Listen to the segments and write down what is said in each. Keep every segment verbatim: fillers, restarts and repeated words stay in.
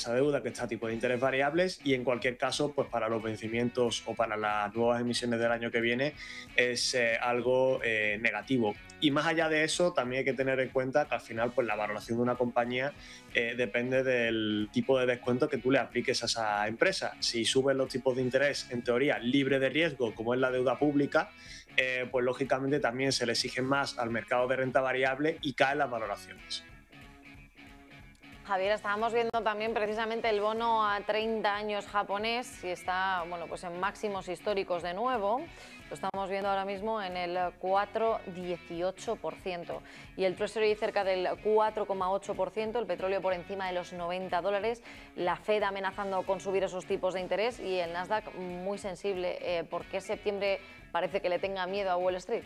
esa deuda que está a tipo de interés variables y en cualquier caso, pues para los vencimientos o para las nuevas emisiones del año que viene es eh, algo eh, negativo. Y más allá de eso, también hay que tener en cuenta que al final pues la valoración de una compañía eh, depende del tipo de descuento que tú le apliques a esa empresa. Si suben los tipos de interés, en teoría, libre de riesgo, como es la deuda pública, eh, pues lógicamente también se le exigen más al mercado de renta variable y caen las valoraciones. Javier, estábamos viendo también precisamente el bono a treinta años japonés y está, bueno, pues en máximos históricos de nuevo. Lo estamos viendo ahora mismo en el cuatro coma dieciocho por ciento y el Treasury cerca del cuatro coma ocho por ciento, el petróleo por encima de los noventa dólares, la Fed amenazando con subir esos tipos de interés y el Nasdaq muy sensible. Eh, ¿Por qué septiembre parece que le tenga miedo a Wall Street?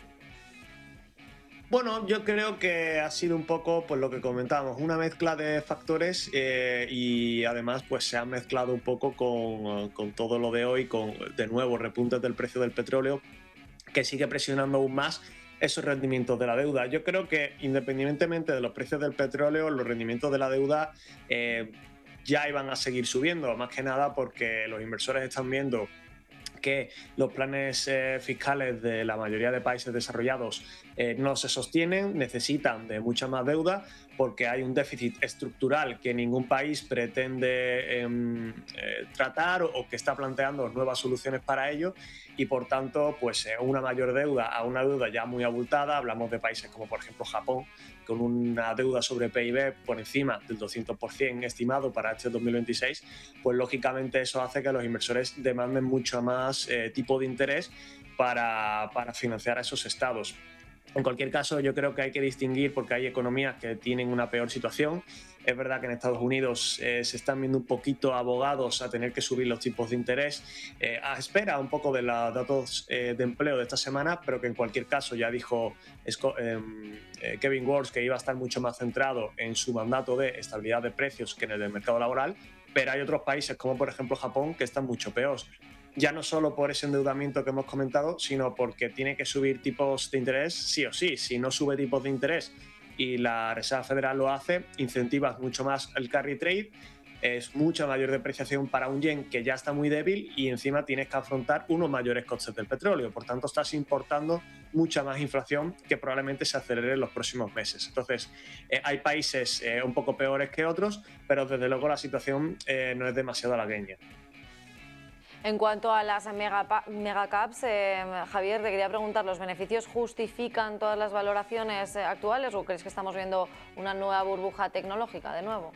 Bueno, yo creo que ha sido un poco pues lo que comentábamos, una mezcla de factores eh, y además pues se ha mezclado un poco con, con todo lo de hoy, con de nuevo repuntes del precio del petróleo que sigue presionando aún más esos rendimientos de la deuda. Yo creo que independientemente de los precios del petróleo, los rendimientos de la deuda eh, ya iban a seguir subiendo, más que nada porque los inversores están viendo que los planes eh, fiscales de la mayoría de países desarrollados eh, no se sostienen, necesitan de mucha más deuda porque hay un déficit estructural que ningún país pretende eh, eh, tratar o que está planteando nuevas soluciones para ello y por tanto pues eh, una mayor deuda a una deuda ya muy abultada. Hablamos de países como por ejemplo Japón con una deuda sobre P I B por encima del doscientos por ciento estimado para este dos mil veintiséis, pues lógicamente eso hace que los inversores demanden mucho más eh, tipo de interés para, para financiar a esos estados. En cualquier caso, yo creo que hay que distinguir porque hay economías que tienen una peor situación. Es verdad que en Estados Unidos eh, se están viendo un poquito abogados a tener que subir los tipos de interés eh, a espera un poco de los datos eh, de empleo de esta semana, pero que en cualquier caso ya dijo eh, Kevin Warsh que iba a estar mucho más centrado en su mandato de estabilidad de precios que en el del mercado laboral, pero hay otros países como por ejemplo Japón que están mucho peor. Ya no solo por ese endeudamiento que hemos comentado, sino porque tiene que subir tipos de interés sí o sí. Si no sube tipos de interés y la Reserva Federal lo hace, incentivas mucho más el carry trade, es mucha mayor depreciación para un yen que ya está muy débil y encima tienes que afrontar unos mayores costes del petróleo. Por tanto, estás importando mucha más inflación que probablemente se acelere en los próximos meses. Entonces, eh, hay países eh, un poco peores que otros, pero desde luego la situación eh, no es demasiado halagüeña. En cuanto a las mega, megacaps, eh, Javier, te quería preguntar, ¿los beneficios justifican todas las valoraciones actuales o crees que estamos viendo una nueva burbuja tecnológica de nuevo?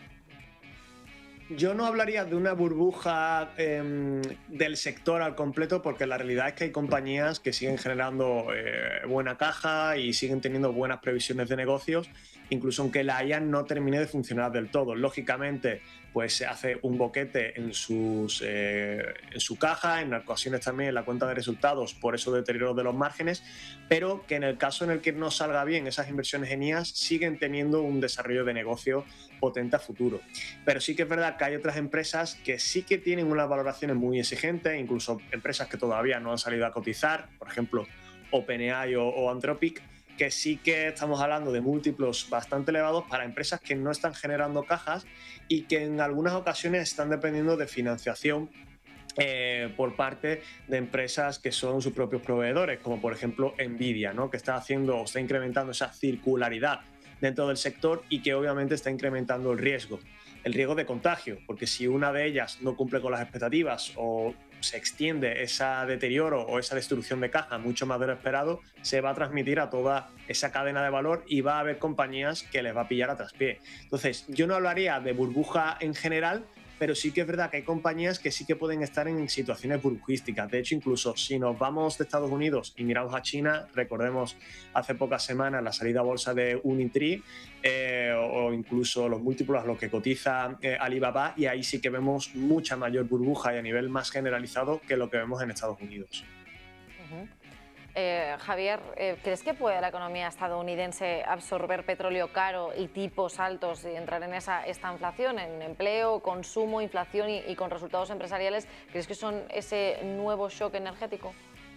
Yo no hablaría de una burbuja eh, del sector al completo porque la realidad es que hay compañías que siguen generando eh, buena caja y siguen teniendo buenas previsiones de negocios, incluso aunque la I A no termine de funcionar del todo. Lógicamente, pues se hace un boquete en, sus, eh, en su caja, en ocasiones también en la cuenta de resultados por esos deterioros de los márgenes, pero que en el caso en el que no salga bien esas inversiones en I A siguen teniendo un desarrollo de negocio potente a futuro. Pero sí que es verdad que hay otras empresas que sí que tienen unas valoraciones muy exigentes, incluso empresas que todavía no han salido a cotizar, por ejemplo OpenAI o, o Anthropic, que sí que estamos hablando de múltiplos bastante elevados para empresas que no están generando cajas y que en algunas ocasiones están dependiendo de financiación Eh, por parte de empresas que son sus propios proveedores, como por ejemplo Nvidia, ¿no? Que está haciendo o está incrementando esa circularidad dentro del sector y que obviamente está incrementando el riesgo, el riesgo de contagio, porque si una de ellas no cumple con las expectativas o se extiende ese deterioro o esa destrucción de caja mucho más de lo esperado, se va a transmitir a toda esa cadena de valor y va a haber compañías que les va a pillar a traspié. Entonces, yo no hablaría de burbuja en general, pero sí que es verdad que hay compañías que sí que pueden estar en situaciones burbujísticas. De hecho, incluso si nos vamos de Estados Unidos y miramos a China, recordemos hace pocas semanas la salida a bolsa de Unitree eh, o incluso los múltiplos a los que cotiza eh, Alibaba, y ahí sí que vemos mucha mayor burbuja y a nivel más generalizado que lo que vemos en Estados Unidos. Uh-huh. Eh, Javier, eh, ¿crees que puede la economía estadounidense absorber petróleo caro y tipos altos y entrar en esa estanflación, en empleo, consumo, inflación y, y con resultados empresariales? ¿Crees que son ese nuevo shock energético?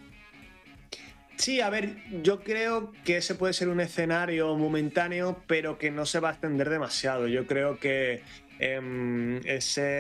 Sí, a ver, yo creo que ese puede ser un escenario momentáneo, pero que no se va a extender demasiado. Yo creo que eh, ese